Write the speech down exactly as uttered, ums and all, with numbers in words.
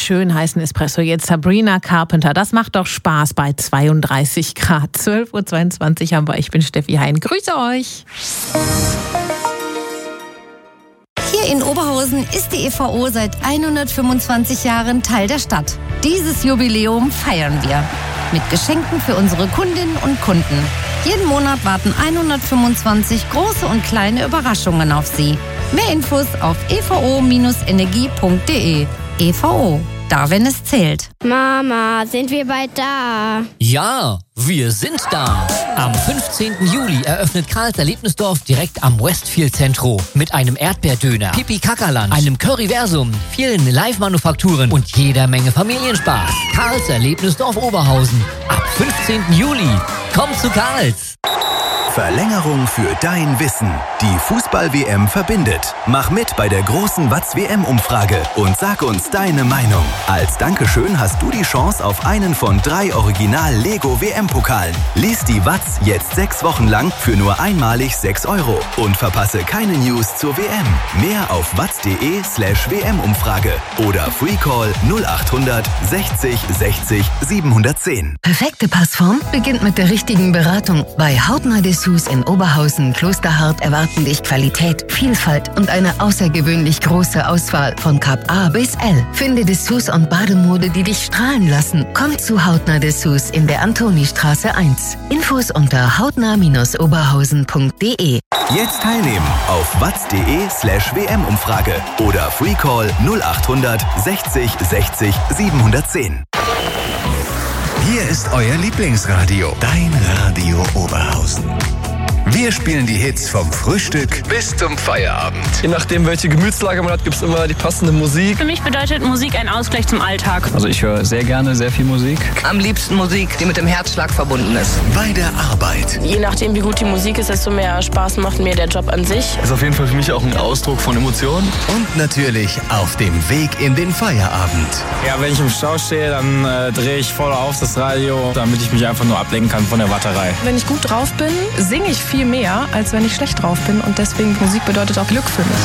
schön heißen Espresso jetzt Sabrina Carpenter. Das macht doch Spaß bei zweiunddreißig Grad. zwölf Uhr zweiundzwanzig haben wir. Ich bin Steffi Hein. Grüße euch. Hier in Oberhausen ist die E V O seit hundertfünfundzwanzig Jahren Teil der Stadt. Dieses Jubiläum feiern wir mit Geschenken für unsere Kundinnen und Kunden. Jeden Monat warten hundertfünfundzwanzig große und kleine Überraschungen auf Sie. Mehr Infos auf e v o Bindestrich energie punkt d e. E V O, da wenn es zählt. Mama, sind wir bald da? Ja, wir sind da. Am fünfzehnten Juli eröffnet Karls Erlebnisdorf direkt am Westfield Centro mit einem Erdbeerdöner, Pipi-Kaka-Lunch, einem Curryversum, vielen Live-Manufakturen und jeder Menge Familienspaß. Karls Erlebnisdorf Oberhausen. Ab fünfzehnten Juli. Komm zu Karls. Verlängerung für dein Wissen. Die Fußball-W M verbindet. Mach mit bei der großen Watz-W M-Umfrage und sag uns deine Meinung. Als Dankeschön hast du die Chance auf einen von drei Original-Lego-W M-Pokalen. Lies die Watz jetzt sechs Wochen lang für nur einmalig sechs Euro und verpasse keine News zur W M. Mehr auf watz.de slash WM-Umfrage oder Freecall null achthundert sechzig sechzig siebenhundertzehn. Perfekte Passform beginnt mit der richtigen Beratung. Bei Hautner Dessous in Oberhausen Klosterhardt erwarten dich Qualität, Vielfalt und eine außergewöhnlich große Auswahl von Cup A bis L. Finde Dessous und Bademode, die dich strahlen lassen. Komm zu Hautner Dessous in der Antonistraße eins. Infos unter hautner Bindestrich oberhausen punkt d e. Jetzt teilnehmen auf watz.de slash WM-Umfrage oder Freecall null achthundert sechzig sechzig siebenhundertzehn. Hier ist euer Lieblingsradio, dein Radio Oberhausen. Wir spielen die Hits vom Frühstück bis zum Feierabend. Je nachdem, welche Gemütslage man hat, gibt es immer die passende Musik. Für mich bedeutet Musik ein Ausgleich zum Alltag. Also ich höre sehr gerne sehr viel Musik. Am liebsten Musik, die mit dem Herzschlag verbunden ist. Bei der Arbeit. Je nachdem, wie gut die Musik ist, desto mehr Spaß macht mir der Job an sich. Ist auf jeden Fall für mich auch ein Ausdruck von Emotionen. Und natürlich auf dem Weg in den Feierabend. Ja, wenn ich im Stau stehe, dann äh, drehe ich voll auf das Radio, damit ich mich einfach nur ablenken kann von der Warterei. Wenn ich gut drauf bin, singe ich viel mehr, als wenn ich schlecht drauf bin. Und deswegen Musik bedeutet auch Glück für mich.